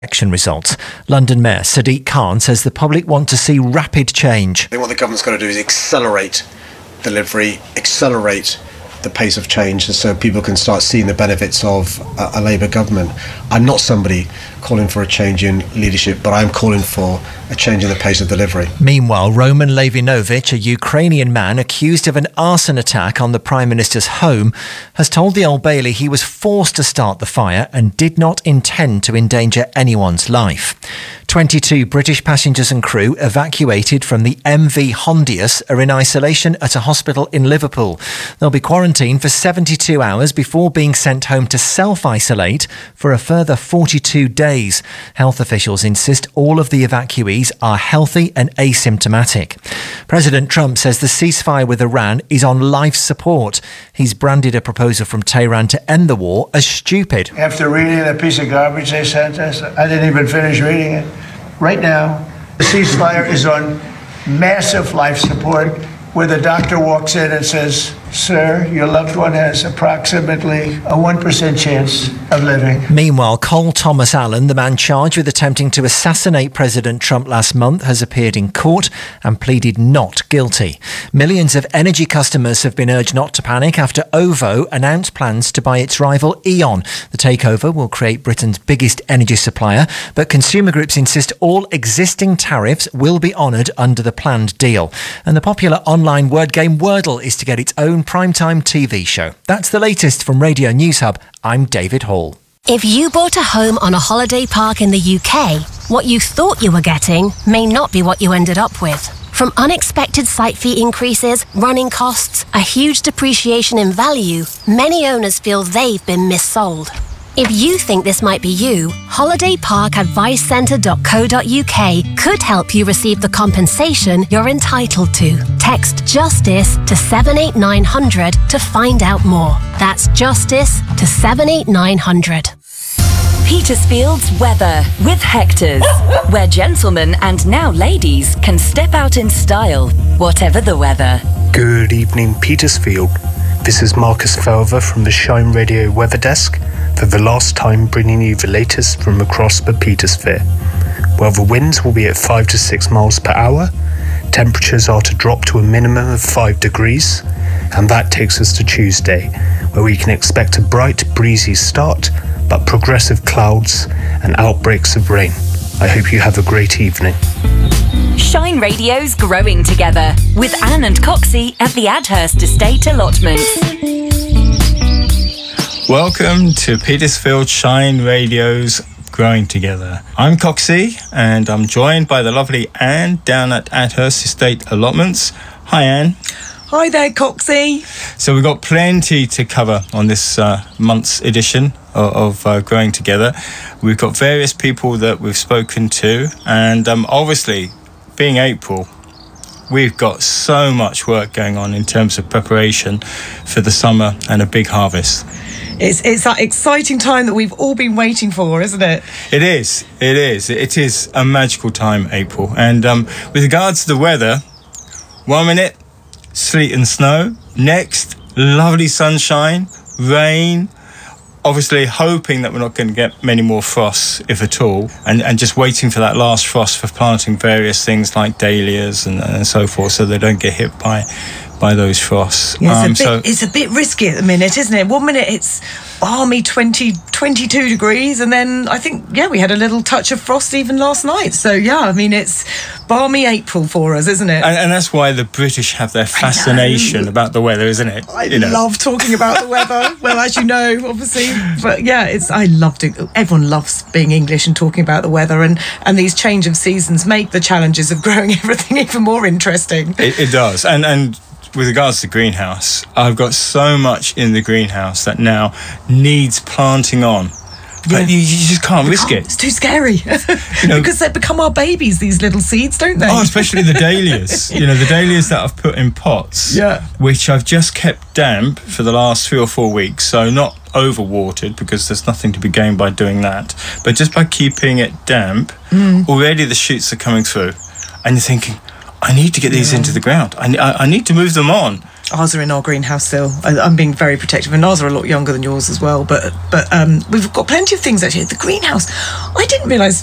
election results. London Mayor Sadiq Khan says the public want to see rapid change. I think what the government's got to do is accelerate delivery, accelerate the pace of change, and so people can start seeing the benefits of a Labour government. I'm not somebody calling for a change in leadership, but I'm calling for a change in the pace of delivery. Meanwhile, Roman Levinovich, a Ukrainian man accused of an arson attack on the Prime Minister's home, has told the Old Bailey he was forced to start the fire and did not intend to endanger anyone's life. 22 British passengers and crew evacuated from the MV Hondius are in isolation at a hospital in Liverpool. They'll be quarantined for 72 hours before being sent home to self-isolate for a further 42 days. Health officials insist all of the evacuees are healthy and asymptomatic. President Trump says the ceasefire with Iran is on life support. He's branded a proposal from Tehran to end the war as stupid. After reading the piece of garbage they sent us, I didn't even finish reading it. Right now, the ceasefire is on massive life support, where the doctor walks in and says, "Sir, your loved one has approximately a 1% chance of living." Meanwhile, Cole Thomas Allen, the man charged with attempting to assassinate President Trump last month, has appeared in court and pleaded not guilty. Millions of energy customers have been urged not to panic after OVO announced plans to buy its rival E.ON. The takeover will create Britain's biggest energy supplier, but consumer groups insist all existing tariffs will be honoured under the planned deal. And the popular online word game Wordle is to get its own primetime TV show. That's the latest from Radio News Hub. I'm David Hall. If you bought a home on a holiday park in the UK, what you thought you were getting may not be what you ended up with. From unexpected site fee increases, running costs, a huge depreciation in value, many owners feel they've been missold. If you think this might be you, holidayparkadvicecentre.co.uk could help you receive the compensation you're entitled to. Text JUSTICE to 78900 to find out more. That's JUSTICE to 78900. Petersfield's weather with Hector's, where gentlemen and now ladies can step out in style, whatever the weather. Good evening, Petersfield. This is Marcus Felver from the Shine Radio Weather Desk, for the last time bringing you the latest from across the Petersphere. Well, the winds will be at 5 to 6 miles per hour, temperatures are to drop to a minimum of 5 degrees, and that takes us to Tuesday, where we can expect a bright, breezy start, but progressive clouds and outbreaks of rain. I hope you have a great evening. Shine Radio's growing together with Anne and Coxie at the Adhurst Estate Allotments. Welcome to Petersfield Shine Radio's Growing Together. I'm Coxie and I'm joined by the lovely Anne down at Adhurst Estate Allotments. Hi Anne. Hi there, Coxie. So we've got plenty to cover on this month's edition of Growing Together. We've got various people that we've spoken to, and obviously, being April, we've got so much work going on in terms of preparation for the summer and a big harvest. It's that exciting time that we've all been waiting for, isn't it? It is. It is a magical time, April. And with regards to the weather, 1 minute, sleet and snow. Next, lovely sunshine, rain. Obviously hoping that we're not going to get many more frosts, if at all, and just waiting for that last frost for planting various things like dahlias and so forth, so they don't get hit by those frosts. Yeah, it's a bit risky at the minute, isn't it? 1 minute it's balmy 22 degrees, and then I think, we had a little touch of frost even last night. So, it's balmy April for us, isn't it? And that's why the British have their fascination about the weather, isn't it? I love talking about the weather. Well, as you know, obviously. But, I loved it. Everyone loves being English and talking about the weather, and these change of seasons make the challenges of growing everything even more interesting. It does. And with regards to greenhouse, I've got so much in the greenhouse that now needs planting on. But you just can't risk it. It's too scary. Because they become our babies, these little seeds, don't they? Oh, especially the dahlias. The dahlias that I've put in pots, which I've just kept damp for the last 3 or 4 weeks. So not overwatered, because there's nothing to be gained by doing that. But just by keeping it damp, already the shoots are coming through. And you're thinking, I need to get these into the ground. I need to move them on. Ours are in our greenhouse still. I'm being very protective, and ours are a lot younger than yours as well. But we've got plenty of things actually. The greenhouse, I didn't realise